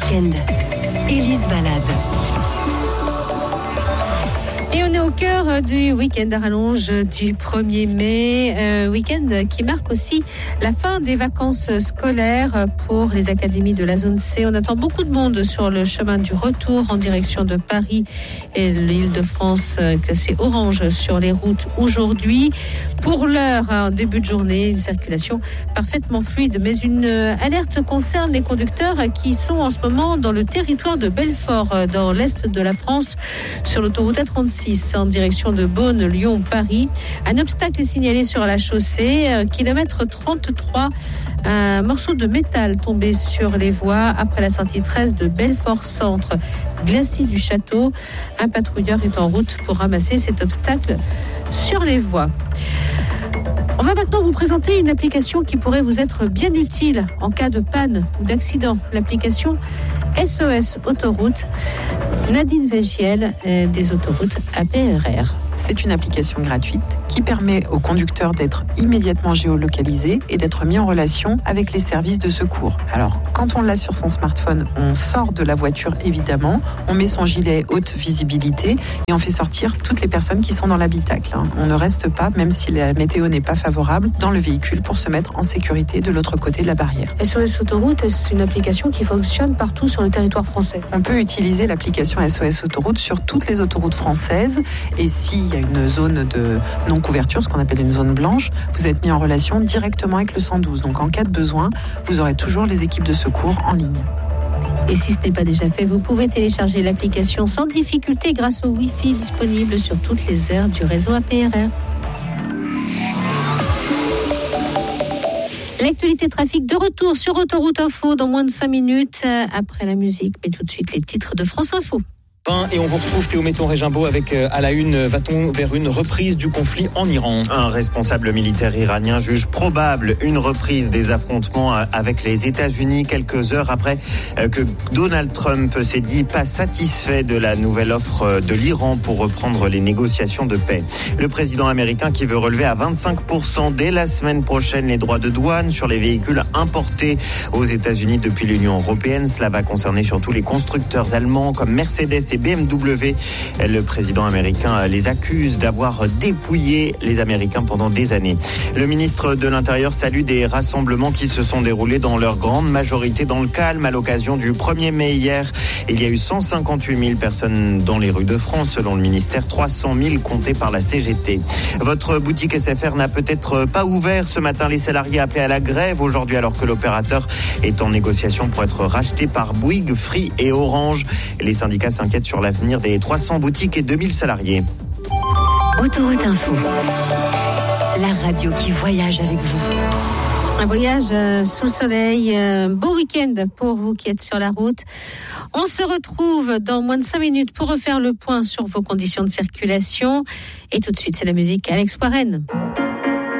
week-end. Élise Balade. Et on est au cœur du week-end à rallonge du 1er mai, week-end qui marque aussi la fin des vacances scolaires pour les académies de la zone C. On attend beaucoup de monde sur le chemin du retour en direction de Paris et l'Île-de-France, que c'est orange sur les routes aujourd'hui. Pour l'heure, en début de journée, une circulation parfaitement fluide, mais une alerte concerne les conducteurs qui sont en ce moment dans le territoire de Belfort, dans l'est de la France, sur l'autoroute A36. En direction de Beaune, Lyon, Paris. Un obstacle est signalé sur la chaussée, kilomètre 33. Un morceau de métal tombé sur les voies après la sortie 13 de Belfort Centre, Glacis du Château. Un patrouilleur est en route pour ramasser cet obstacle sur les voies. On va maintenant vous présenter une application qui pourrait vous être bien utile en cas de panne ou d'accident. L'application SOS Autoroute. Nadine Végiel des autoroutes APRR. C'est une application gratuite qui permet aux conducteurs d'être immédiatement géolocalisés et d'être mis en relation avec les services de secours. Alors, quand on l'a sur son smartphone, on sort de la voiture évidemment, on met son gilet haute visibilité et on fait sortir toutes les personnes qui sont dans l'habitacle. On ne reste pas, même si la météo n'est pas favorable, dans le véhicule pour se mettre en sécurité de l'autre côté de la barrière. SOS Autoroute, c'est une application qui fonctionne partout sur le territoire français. On peut utiliser l'application SOS Autoroute sur toutes les autoroutes françaises et s'il y a une zone de non-couverture, ce qu'on appelle une zone blanche, vous êtes mis en relation directement avec le 112. Donc en cas de besoin, vous aurez toujours les équipes de secours en ligne. Et si ce n'est pas déjà fait, vous pouvez télécharger l'application sans difficulté grâce au Wi-Fi disponible sur toutes les aires du réseau APRR. L'actualité trafic de retour sur Autoroute Info dans moins de 5 minutes après la musique. Mais tout de suite, les titres de France Info. Et on vous retrouve Théo Metton-Régimbaud avec à la une, va-t-on vers une reprise du conflit en Iran ? Un responsable militaire iranien juge probable une reprise des affrontements avec les États-Unis quelques heures après que Donald Trump s'est dit pas satisfait de la nouvelle offre de l'Iran pour reprendre les négociations de paix. Le président américain qui veut relever à 25% dès la semaine prochaine les droits de douane sur les véhicules importés aux États-Unis depuis l'Union européenne. Cela va concerner surtout les constructeurs allemands comme Mercedes et BMW. Le président américain les accuse d'avoir dépouillé les Américains pendant des années. Le ministre de l'Intérieur salue des rassemblements qui se sont déroulés dans leur grande majorité dans le calme à l'occasion du 1er mai hier. Il y a eu 158 000 personnes dans les rues de France selon le ministère, 300 000 comptés par la CGT. Votre boutique SFR n'a peut-être pas ouvert ce matin. Les salariés appelés à la grève aujourd'hui alors que l'opérateur est en négociation pour être racheté par Bouygues, Free et Orange. Les syndicats s'inquiètent sur l'avenir des 300 boutiques et 2000 salariés. Autoroute Info, la radio qui voyage avec vous. Un voyage sous le soleil, beau week-end pour vous qui êtes sur la route. On se retrouve dans moins de 5 minutes pour refaire le point sur vos conditions de circulation. Et tout de suite, c'est la musique Alex Warren.